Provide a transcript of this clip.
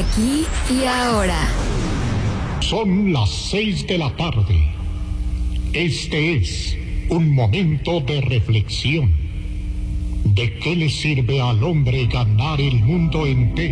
aquí y ahora. Son las 6 de la tarde. Este es un momento de reflexión. ¿De qué le sirve al hombre ganar el mundo entero